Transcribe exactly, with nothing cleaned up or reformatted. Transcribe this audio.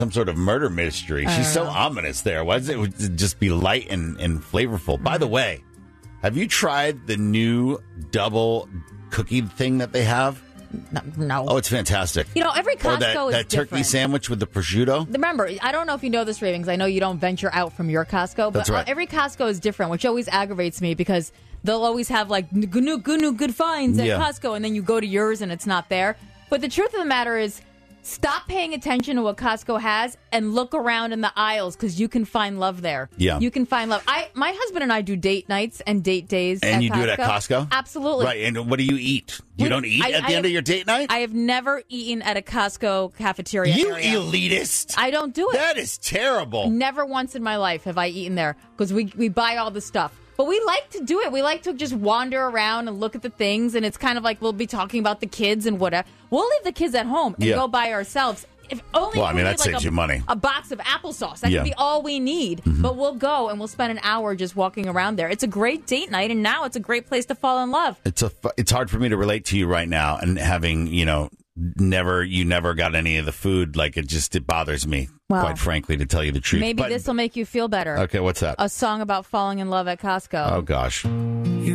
some sort of murder mystery. She's so know. ominous there. Why does it would just be light and, and flavorful? By the way, have you tried the new double cookie thing that they have? No. no. Oh, it's fantastic. You know, every Costco or that, is that turkey different. sandwich with the prosciutto. Remember, I don't know if you know this, Ravings. I know you don't venture out from your Costco, but That's right. every Costco is different, which always aggravates me because they'll always have like new, good, new, good finds at Yeah. Costco, and then you go to yours and it's not there. But the truth of the matter is, stop paying attention to what Costco has and look around in the aisles because you can find love there. Yeah. You can find love. I, my husband and I do date nights and date days And at you Costco. do it at Costco? Absolutely. Right. And what do you eat? You We- don't eat I- at the I end have- of your date night? I have never eaten at a Costco cafeteria you area. elitist. I don't do it. That is terrible. Never once in my life have I eaten there because we, we buy all the stuff. But we like to do it. We like to just wander around and look at the things. And it's kind of like we'll be talking about the kids and whatever. We'll leave the kids at home and Yeah. go by ourselves. If only Well, I we mean, need, that like saves a, you money. A box of applesauce. That Yeah. could be all we need. Mm-hmm. But we'll go and we'll spend an hour just walking around there. It's a great date night. And now it's a great place to fall in love. It's a. fu- It's hard for me to relate to you right now, and having you know, never you never got any of the food. Like it just it bothers me, Well, quite frankly, to tell you the truth. Maybe But- this will make you feel better. Okay, what's that? A song about falling in love at Costco. Oh gosh.